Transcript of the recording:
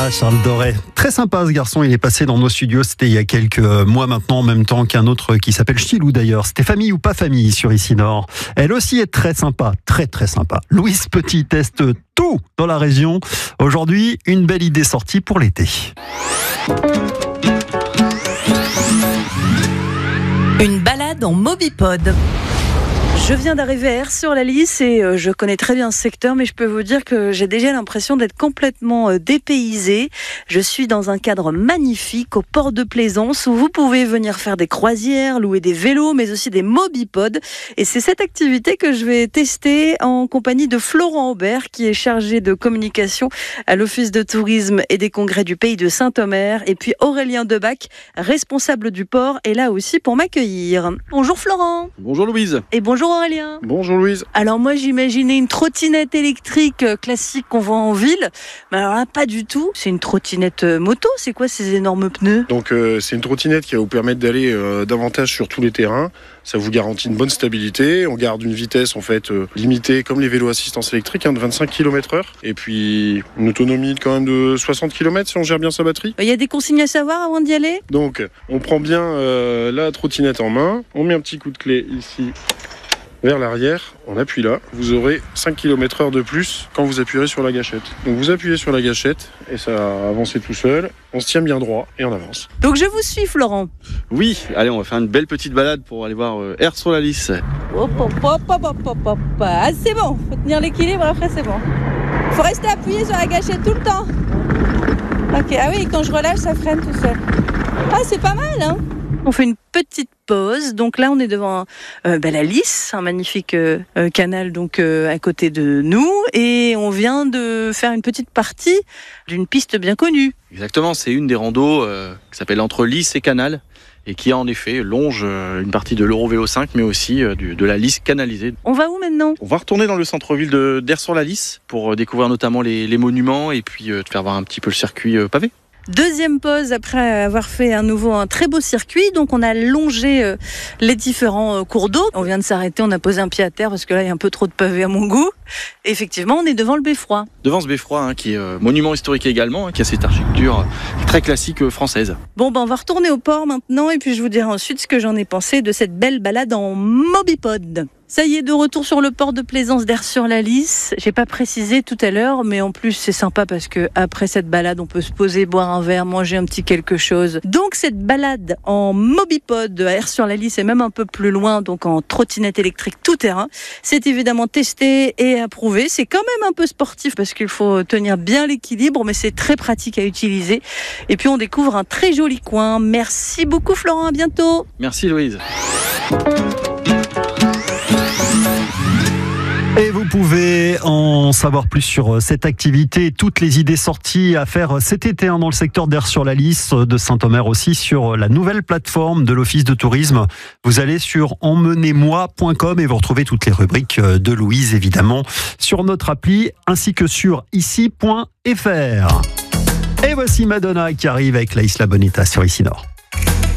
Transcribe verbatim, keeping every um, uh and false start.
Ah, Charles Doré. Très sympa ce garçon, il est passé dans nos studios, c'était il y a quelques mois maintenant, en même temps qu'un autre qui s'appelle Chilou d'ailleurs. C'était Famille ou pas famille sur Ici Nord. Elle aussi est très sympa, très très sympa. Louise Petit teste tout dans la région. Aujourd'hui, une belle idée sortie pour l'été. Une balade en mobipod. Je viens d'arriver à Aire-sur-la-Lys et euh, je connais très bien ce secteur, mais je peux vous dire que j'ai déjà l'impression d'être complètement euh, dépaysée. Je suis dans un cadre magnifique au port de Plaisance où vous pouvez venir faire des croisières, louer des vélos, mais aussi des mobipods. Et c'est cette activité que je vais tester en compagnie de Florent Aubert, qui est chargé de communication à l'Office de tourisme et des congrès du pays de Saint-Omer. Et puis Aurélien Debac, responsable du port, est là aussi pour m'accueillir. Bonjour Florent. Bonjour Louise. Et bonjour Aurélien. Bonjour Louise. Alors moi j'imaginais une trottinette électrique classique qu'on voit en ville, mais alors là pas du tout, c'est une trottinette moto, c'est quoi ces énormes pneus ? Donc euh, c'est une trottinette qui va vous permettre d'aller euh, davantage sur tous les terrains, ça vous garantit une bonne stabilité, on garde une vitesse en fait euh, limitée comme les vélos assistance électrique hein, de vingt-cinq kilomètres heure et puis une autonomie de quand même de soixante kilomètres si on gère bien sa batterie. Il y a des consignes à savoir avant d'y aller ? Donc on prend bien euh, la trottinette en main, on met un petit coup de clé ici vers l'arrière, on appuie là, vous aurez cinq kilomètres heure de plus quand vous appuierez sur la gâchette. Donc vous appuyez sur la gâchette et ça va avancer tout seul, on se tient bien droit et on avance. Donc je vous suis Florent. Oui, allez on va faire une belle petite balade pour aller voir euh, Aire-sur-la-Lys. Hop hop hop hop hop hop hop. Ah c'est bon, faut tenir l'équilibre après c'est bon. Faut rester appuyé sur la gâchette tout le temps. Ok, ah oui, quand je relâche ça freine tout seul. Ah c'est pas mal hein. On fait une petite pause. Donc là, on est devant euh, bah, la Lys, un magnifique euh, canal donc euh, à côté de nous, et on vient de faire une petite partie d'une piste bien connue. Exactement, c'est une des randos euh, qui s'appelle Entre Lys et Canal et qui en effet longe euh, une partie de l'Eurovélo cinq, mais aussi euh, du, de la Lys canalisée. On va où maintenant ? On va retourner dans le centre-ville de, d'Aire-sur-la-Lys pour euh, découvrir notamment les, les monuments et puis euh, te faire voir un petit peu le circuit euh, pavé. Deuxième pause après avoir fait à nouveau un très beau circuit. Donc on a longé euh, les différents euh, cours d'eau. On vient de s'arrêter, on a posé un pied à terre parce que là il y a un peu trop de pavés à mon goût. Et effectivement, on est devant le beffroi. Devant ce beffroi hein, qui est euh, monument historique également, hein, qui a cette architecture euh, très classique euh, française. Bon ben on va retourner au port maintenant et puis je vous dirai ensuite ce que j'en ai pensé de cette belle balade en mobipod. Ça y est, de retour sur le port de Plaisance d'Aire-sur-la-Lys. J'ai pas précisé tout à l'heure, mais en plus c'est sympa parce que après cette balade, on peut se poser, boire un verre, manger un petit quelque chose. Donc cette balade en mobipod à Aire-sur-la-Lys et même un peu plus loin, donc en trottinette électrique tout terrain, c'est évidemment testé et approuvé. C'est quand même un peu sportif parce qu'il faut tenir bien l'équilibre, mais c'est très pratique à utiliser. Et puis on découvre un très joli coin. Merci beaucoup Florent, à bientôt. Merci Louise. Et vous pouvez en savoir plus sur cette activité, toutes les idées sorties à faire cet été hein, dans le secteur d'Aire-sur-la-Lys, de Saint-Omer aussi, sur la nouvelle plateforme de l'Office de tourisme. Vous allez sur emmenez moi point com et vous retrouvez toutes les rubriques de Louise, évidemment, sur notre appli ainsi que sur ici point f r. Et voici Madonna qui arrive avec la Isla Bonita sur Ici Nord.